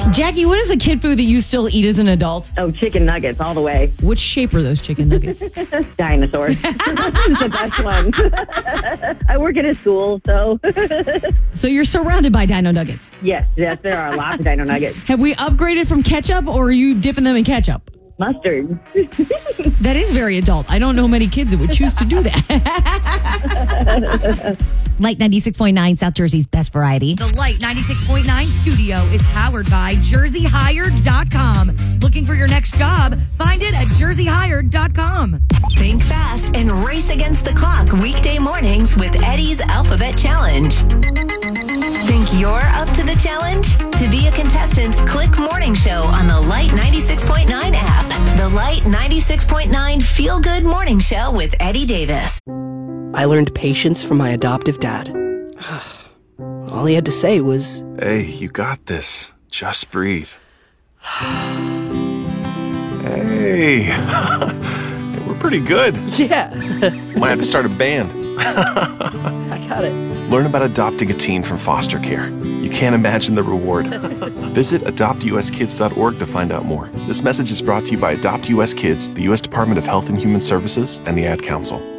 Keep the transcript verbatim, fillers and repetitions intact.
Jackie, what is a kid food that you still eat as an adult? Oh, chicken nuggets all the way. Which shape are those chicken nuggets? Dinosaurs. The best one. I work at a school, so. So you're surrounded by dino nuggets. Yes, yes, there are lots of dino nuggets. Have we upgraded from ketchup, or are you dipping them in ketchup? Mustard. That is very adult. I don't know many kids that would choose to do that. Light ninety-six point nine, South Jersey's best variety. The Light ninety-six point nine studio is powered by jersey hired dot com. Looking for your next job? Find it at jersey hired dot com. Think fast and race against the clock weekday mornings with Eddie's Alphabet Challenge. Think you're up to the challenge? To be a contestant, click Morning Show on the Light ninety-six point nine app. The Light ninety-six point nine Feel Good Morning Show with Eddie Davis. I learned patience from my adoptive dad. All he had to say was, "Hey, you got this. Just breathe." Hey, we're pretty good. yeah, Might have to start a band. I got it. Learn about adopting a teen from foster care. You can't imagine the reward. Visit adopt u s kids dot org to find out more. This message is brought to you by Adopt U S Kids, the U S Department of Health and Human Services, and the Ad Council.